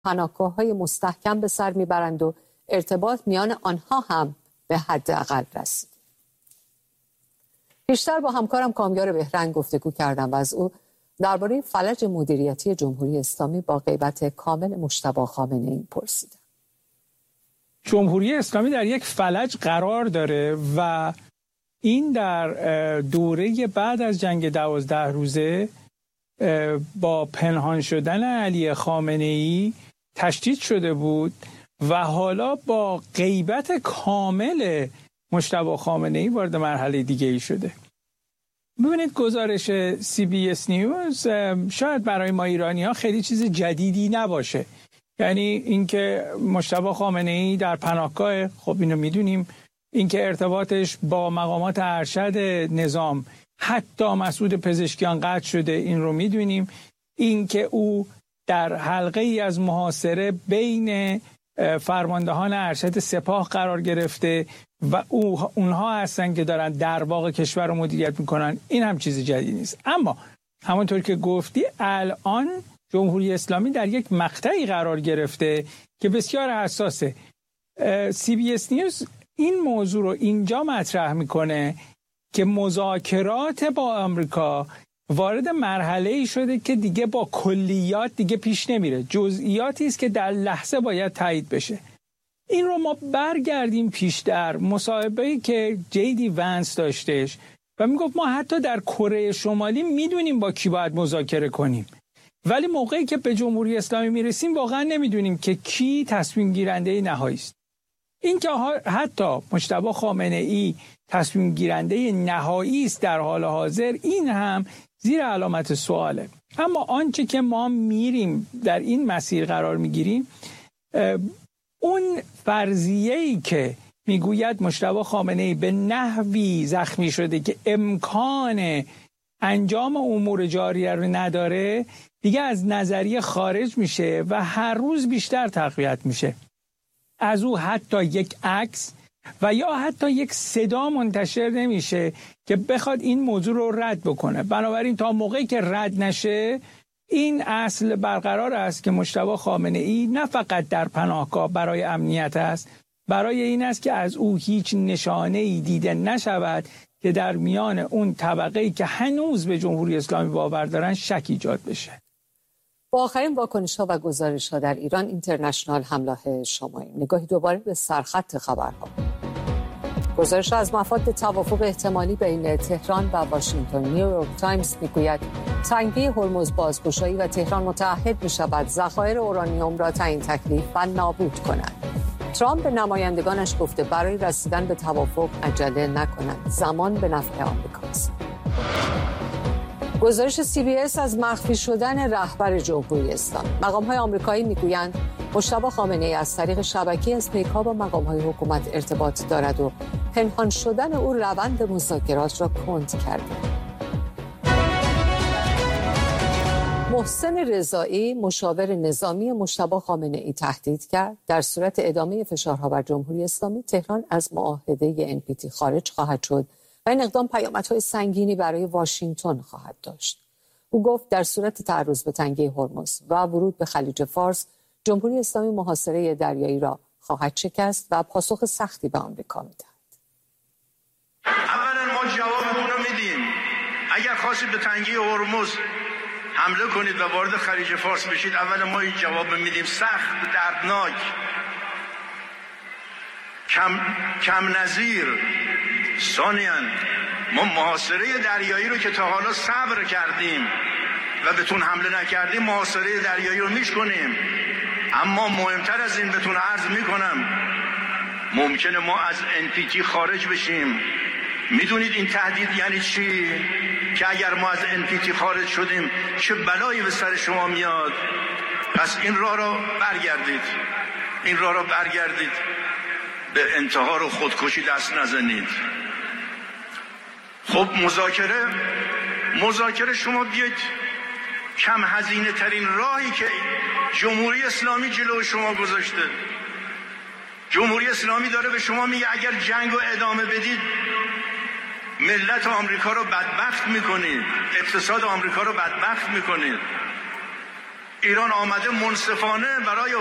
پناهگاه‌های مستحکم به سر میبرند و ارتباط میان آنها هم به حداقل رسید. بیشتر با همکارم کامیار بهرنگ گفتگو کردم و از او درباره فلج مدیریتی جمهوری اسلامی با غیبت کامل مجتبی خامنه‌ای پرسیدم. جمهوری اسلامی در یک فلج قرار داره و این در دوره بعد از جنگ 12 روزه با پنهان شدن علی خامنه‌ای تشدید شده بود و حالا با غیبت کامل مجتبی خامنه‌ای وارد مرحله دیگه ای شده. ببینید گزارش CBS نیوز شاید برای ما ایرانی‌ها خیلی چیز جدیدی نباشه. یعنی اینکه مجتبی خامنه‌ای در پناهگاه، خب اینو میدونیم، اینکه ارتباطش با مقامات ارشد نظام حتی مسعود پزشکیان قطع شده، این رو میدونیم. اینکه او در حلقه ای از محاصره بین فرماندهان ارشد سپاه قرار گرفته و اونها هستن که دارن در واقع کشور رو مدیریت میکنن، این هم چیز جدید نیست. اما همونطور که گفتی الان جمهوری اسلامی در یک مقطعی قرار گرفته که بسیار حساسه. CBS نیوز این موضوع رو اینجا مطرح میکنه که مذاکرات با آمریکا وارد مرحله‌ای شده که دیگه با کلیات دیگه پیش نمیره، جزئیاتی است که در لحظه باید تایید بشه. این رو ما برگردیم پیشتر، مصاحبه‌ای که جیدی ونس داشتش و میگفت ما حتی در کره شمالی میدونیم با کی باید مذاکره کنیم، ولی موقعی که به جمهوری اسلامی میرسیم واقعا نمیدونیم که کی تصمیم گیرنده نهایی است. این که حتی مجتبی خامنه‌ای تصمیم گیرنده نهایی است در حال حاضر، این هم زیر علامت سواله. اما آنچه که ما میریم در این مسیر قرار میگیریم، اون فرضیه‌ای که میگوید مجتبی خامنه‌ای به نحوی زخمی شده که امکان انجام امور جاریه رو نداره، دیگه از نظریه خارج میشه و هر روز بیشتر تقویت میشه. از او حتی یک عکس و یا حتی یک صدا منتشر نمیشه که بخواد این موضوع رو رد بکنه. بنابراین تا موقعی که رد نشه، این اصل برقرار است که مجتبی خامنه‌ای نه فقط در پناهگاه برای امنیت است، برای این است که از او هیچ نشانه‌ای دیده نشود که در میان اون طبقه‌ای که هنوز به جمهوری اسلامی باور دارن شک ایجاد بشه. با آخرین واکنش‌ها و گزارش‌ها در ایران اینترنشنال همراه شماییم. نگاهی دوباره به سرخط خبرها. گزارش از مفاد توافق احتمالی بین تهران و واشنگتن. نیویورک تایمز میگوید تنگی هرمز بازگشایی و تهران متعهد می‌شود ذخایر اورانیوم را تعیین تکلیف و نابود کند. ترامپ به نمایندگانش گفته برای رسیدن به توافق عجله نکنند، زمان به نفع آمریکاست. گزارش CBS از مخفی شدن رهبر جمهوری اسلامی. مقام‌های آمریکایی میگویند مجتبی خامنه‌ای از طریق شبکه اسپیک‌ها با مقام‌های حکومت ارتباط دارد و پنهان شدن او روند مذاکرات را کند کرده. محسن رضایی مشاور نظامی مجتبی خامنه‌ای تهدید کرد در صورت ادامه فشارها بر جمهوری اسلامی تهران از معاهده NPT خارج خواهد شد و این اقدام پیامدهای سنگینی برای واشنگتن خواهد داشت. او گفت در صورت تعرض به تنگه هرمز و ورود به خلیج فارس، جمهوری اسلامی محاصره دریایی را خواهد شکست و پاسخ سختی به آمریکا می‌دهد. اولا ما جوابمون رو میدیم. اگر خواستید به تنگه هرمز حمله کنید و وارد خلیج فارس بشید، اولا ما این جواب میدیم، سخت، دردناک، کم نظیر. ثانیاً ما محاصره دریایی رو که تا حالا صبر کردیم و بهتون حمله نکردیم، محاصره دریایی رو میشکنیم. اما مهمتر از این بهتون عرض میکنم، ممکنه ما از NPT خارج بشیم. میدونید این تهدید یعنی چی؟ که اگر ما از NPT خارج شدیم چه بلایی به سر شما میاد. پس این راه رو برگردید، به انتحار و خودکشی دست نزنید. خب مذاکره شما بیاید کم هزینه ترین راهی که جمهوری اسلامی جلو شما گذاشته. جمهوری اسلامی داره به شما میگه اگر جنگ رو ادامه بدید ملت آمریکا رو بدبخت میکنید، اقتصاد آمریکا رو بدبخت میکنید. ایران آمده منصفانه برای